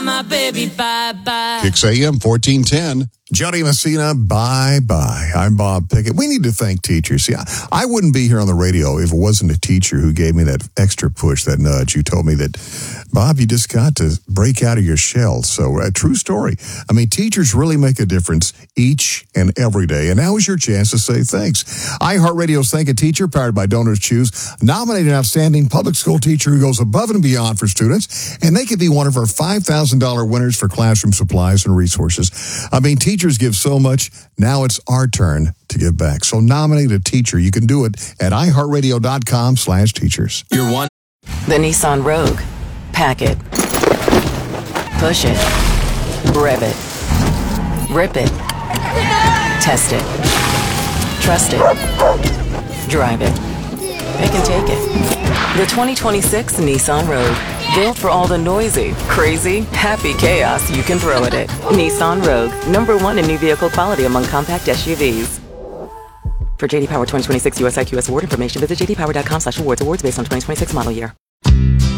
my baby, bye-bye. Kicks AM 1410. Jody Messina, bye-bye. I'm Bob Pickett. We need to thank teachers. See, I wouldn't be here on the radio if it wasn't a teacher who gave me that extra push, that nudge. You told me that, Bob, you just got to break out of your shell. So, a true story. I mean, teachers really make a difference each and every day. And now is your chance to say thanks. iHeartRadio's Thank a Teacher, powered by Donors Choose, nominated an outstanding public school teacher who goes above and beyond for students. And they could be one of our $5,000 winners for classroom supplies and resources. I mean, teachers give so much. Now it's our turn to give back. So nominate a teacher. You can do it at iHeartRadio.com/teachers. You're one. The Nissan Rogue. Pack it. Push it. Rev it. Rip it. Test it. Trust it. Drive it. Pick and take it. The 2026 Nissan Rogue. Built for all the noisy, crazy, happy chaos you can throw at it. Nissan Rogue. #1 in new vehicle quality among compact SUVs. For JD Power 2026 US IQS award information, visit jdpower.com/awards. Awards based on 2026 model year.